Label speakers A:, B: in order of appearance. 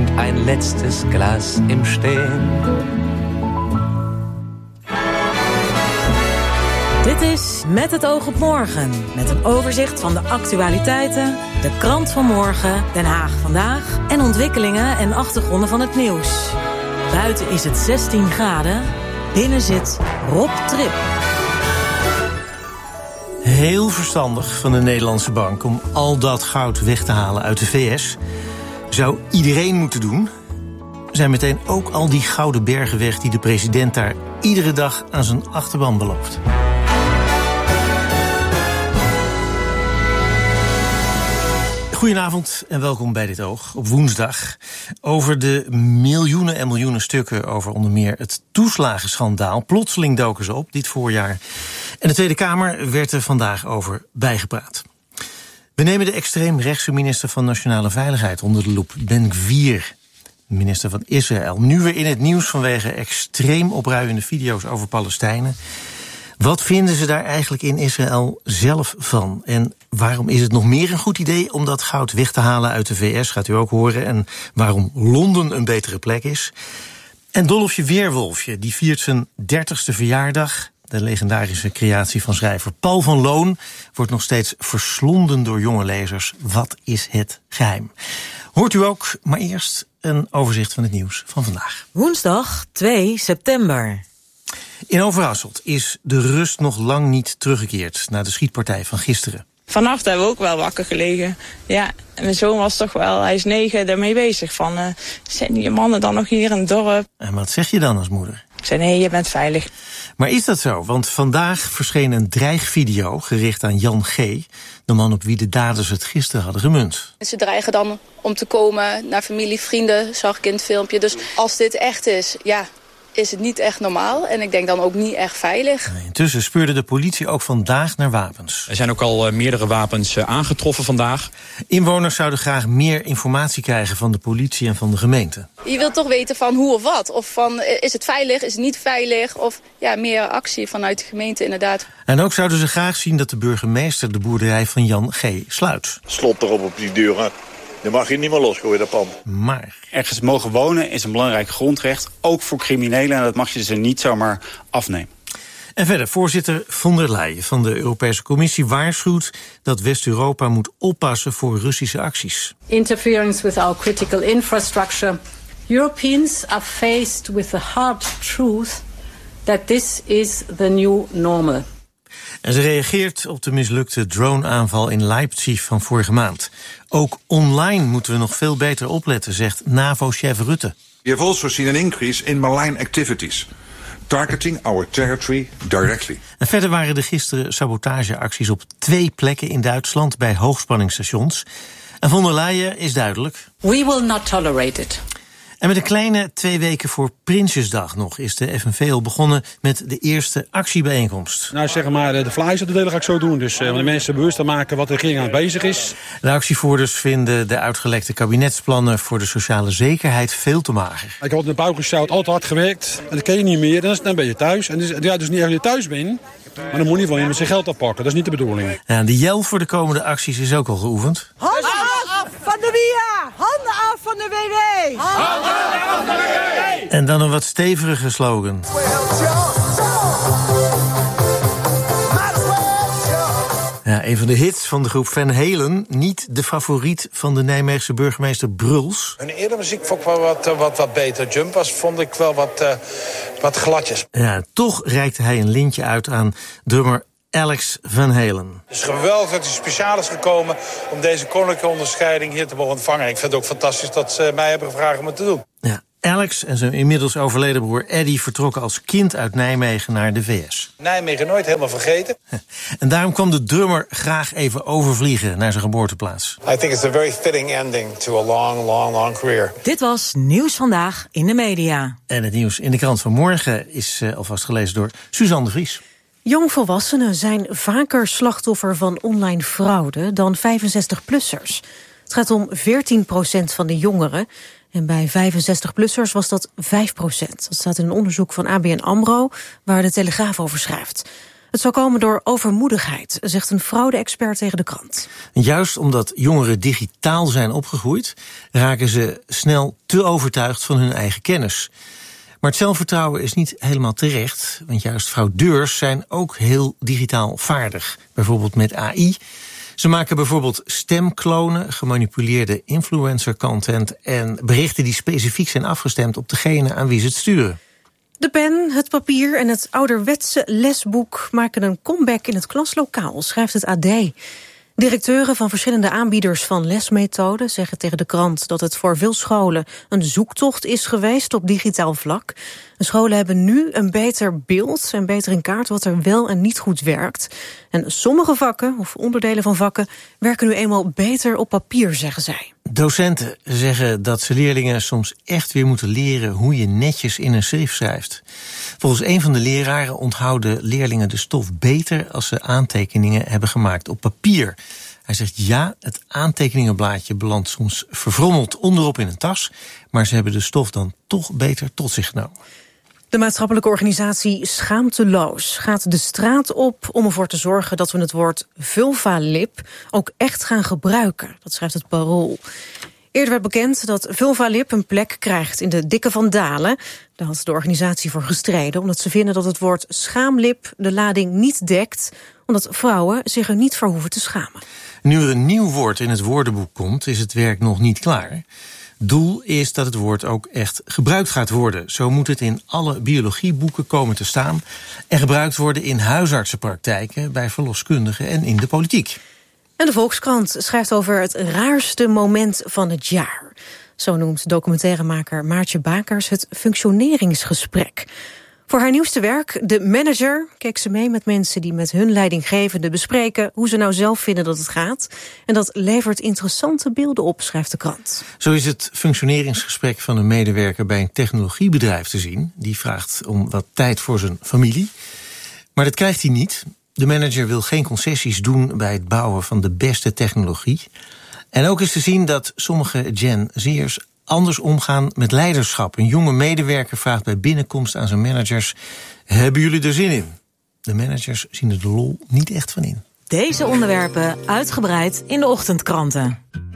A: und ein letztes Glas im Stehen.
B: Dit is Met het oog op morgen, met een overzicht van de actualiteiten, de krant van morgen, Den Haag vandaag en ontwikkelingen en achtergronden van het nieuws. Buiten is het 16 graden, binnen zit Rob Trip.
C: Heel verstandig van de Nederlandse bank om al dat goud weg te halen uit de VS. Zou iedereen moeten doen. Zijn meteen ook al die gouden bergen weg die de president daar iedere dag aan zijn achterban belooft. Goedenavond en welkom bij Dit Oog op woensdag. Over de miljoenen en miljoenen stukken over onder meer het toeslagenschandaal. Plotseling doken ze op dit voorjaar. En de Tweede Kamer werd er vandaag over bijgepraat. We nemen de extreemrechtse minister van Nationale Veiligheid onder de loep, Ben-Gvir, minister van Israël. Nu weer in het nieuws vanwege extreem opruiende video's over Palestijnen. Wat vinden ze daar eigenlijk in Israël zelf van? En waarom is het nog meer een goed idee om dat goud weg te halen uit de VS? Gaat u ook horen. En waarom Londen een betere plek is. En Dolfje Weerwolfje, die viert zijn 30ste verjaardag. De legendarische creatie van schrijver Paul van Loon wordt nog steeds verslonden door jonge lezers. Wat is het geheim? Hoort u ook, maar eerst een overzicht van het nieuws van vandaag.
B: Woensdag 2 september.
C: In Overhasselt is de rust nog lang niet teruggekeerd na de schietpartij van gisteren.
D: Vannacht hebben we ook wel wakker gelegen. Ja, en mijn zoon was toch wel, hij is 9, daarmee bezig. Van, zijn die mannen dan nog hier in het dorp?
C: En wat zeg je dan als moeder?
D: Ik zei, nee, je bent veilig.
C: Maar is dat zo? Want vandaag verscheen een dreigvideo gericht aan Jan G., de man op wie de daders het gisteren hadden gemunt.
E: Ze dreigen dan om te komen naar familie, vrienden, zag ik in het filmpje. Dus als dit echt is, ja, is het niet echt normaal. En ik denk dan ook niet echt veilig.
C: Intussen speurde de politie ook vandaag naar wapens.
F: Er zijn ook al meerdere wapens aangetroffen vandaag.
C: Inwoners zouden graag meer informatie krijgen van de politie en van de gemeente.
E: Je wilt toch weten van hoe of wat. Of van, is het veilig, is het niet veilig? Of ja, meer actie vanuit de gemeente inderdaad.
C: En ook zouden ze graag zien dat de burgemeester de boerderij van Jan G. sluit.
G: Slot erop op die deur. Dan mag je niet meer losgooien, dat pand.
C: Maar
H: ergens mogen wonen is een belangrijk grondrecht, ook voor criminelen. En dat mag je ze niet zomaar afnemen.
C: En verder, voorzitter von der Leyen van de Europese Commissie waarschuwt dat West-Europa moet oppassen voor Russische acties.
I: Interference with our critical infrastructure. Europeans are faced with the hard truth that this is the new normal.
C: En ze reageert op de mislukte drone-aanval in Leipzig van vorige maand. Ook online moeten we nog veel beter opletten, zegt NAVO-chef Rutte.
J: We have also seen an increase in malign activities, targeting our territory directly.
C: En verder waren er gisteren sabotageacties op 2 plekken in Duitsland bij hoogspanningsstations. En von der Leyen is duidelijk.
I: We will not tolerate it.
C: En met een kleine 2 weken voor Prinsjesdag nog is de FNV al begonnen met de eerste actiebijeenkomst.
K: Nou, zeg maar, de flyers delen ga ik zo doen. Dus om de mensen bewust te maken wat de regering aan bezig is.
C: De actievoerders vinden de uitgelekte kabinetsplannen voor de sociale zekerheid veel te mager.
K: Ik heb op de pauw gesjouwd, altijd hard gewerkt. En dan kun je niet meer, dan ben je thuis. En dus niet echt dat je thuis bent. Maar dan moet je wel iemand zijn geld oppakken. Dat is niet de bedoeling.
C: Ja, de jel voor de komende acties is ook al geoefend.
L: Handen af van de WIA! Handen af van de WW!
M: Handen af van de WW!
C: En dan een wat stevige slogan. Ja, een van de hits van de groep Van Halen, niet de favoriet van de Nijmeegse burgemeester Bruls.
N: Hun eerdere muziek vond ik wel wat beter. Jump was, vond ik wel wat gladjes.
C: Ja, toch reikte hij een lintje uit aan drummer Alex Van Halen.
N: Het is geweldig dat hij speciaal is gekomen om deze koninklijke onderscheiding hier te mogen ontvangen. Ik vind het ook fantastisch dat ze mij hebben gevraagd om het te doen.
C: Ja, Alex en zijn inmiddels overleden broer Eddie vertrokken als kind uit Nijmegen naar de VS.
N: Nijmegen nooit helemaal vergeten.
C: En daarom kwam de drummer graag even overvliegen naar zijn geboorteplaats.
N: I think it's a very fitting ending to a long career.
B: Dit was Nieuws Vandaag in de media.
C: En het nieuws in de krant van morgen is alvast gelezen door Suzanne de Vries.
O: Jongvolwassenen zijn vaker slachtoffer van online fraude dan 65-plussers. Het gaat om 14% van de jongeren. En bij 65-plussers was dat 5%. Dat staat in een onderzoek van ABN AMRO, waar de Telegraaf over schrijft. Het zou komen door overmoedigheid, zegt een fraude-expert tegen de krant.
C: Juist omdat jongeren digitaal zijn opgegroeid, raken ze snel te overtuigd van hun eigen kennis. Maar het zelfvertrouwen is niet helemaal terecht, want juist fraudeurs zijn ook heel digitaal vaardig. Bijvoorbeeld met AI. Ze maken bijvoorbeeld stemklonen, gemanipuleerde influencer-content en berichten die specifiek zijn afgestemd op degene aan wie ze het sturen.
O: De pen, het papier en het ouderwetse lesboek maken een comeback in het klaslokaal, schrijft het AD. Directeuren van verschillende aanbieders van lesmethoden zeggen tegen de krant dat het voor veel scholen een zoektocht is geweest op digitaal vlak. De scholen hebben nu een beter beeld en beter in kaart wat er wel en niet goed werkt. En sommige vakken of onderdelen van vakken werken nu eenmaal beter op papier, zeggen zij.
C: Docenten zeggen dat ze leerlingen soms echt weer moeten leren hoe je netjes in een schrift schrijft. Volgens een van de leraren onthouden leerlingen de stof beter als ze aantekeningen hebben gemaakt op papier. Hij zegt ja, het aantekeningenblaadje belandt soms verfrommeld onderop in een tas, maar ze hebben de stof dan toch beter tot zich genomen.
O: De maatschappelijke organisatie Schaamteloos gaat de straat op om ervoor te zorgen dat we het woord vulvalip ook echt gaan gebruiken. Dat schrijft het Parool. Eerder werd bekend dat vulvalip een plek krijgt in de Dikke van Dalen. Daar had de organisatie voor gestreden, omdat ze vinden dat het woord schaamlip de lading niet dekt, omdat vrouwen zich er niet voor hoeven te schamen.
C: Nu er een nieuw woord in het woordenboek komt, is het werk nog niet klaar. Doel is dat het woord ook echt gebruikt gaat worden. Zo moet het in alle biologieboeken komen te staan en gebruikt worden in huisartsenpraktijken, bij verloskundigen en in de politiek.
O: En de Volkskrant schrijft over het raarste moment van het jaar. Zo noemt documentairemaker Maartje Bakers het functioneringsgesprek. Voor haar nieuwste werk, De Manager, keek ze mee met mensen die met hun leidinggevende bespreken hoe ze nou zelf vinden dat het gaat. En dat levert interessante beelden op, schrijft de krant.
C: Zo is het functioneringsgesprek van een medewerker bij een technologiebedrijf te zien. Die vraagt om wat tijd voor zijn familie. Maar dat krijgt hij niet. De manager wil geen concessies doen bij het bouwen van de beste technologie. En ook is te zien dat sommige Gen Z'ers anders omgaan met leiderschap. Een jonge medewerker vraagt bij binnenkomst aan zijn managers: hebben jullie er zin in? De managers zien er de lol niet echt van in.
B: Deze onderwerpen uitgebreid in de ochtendkranten.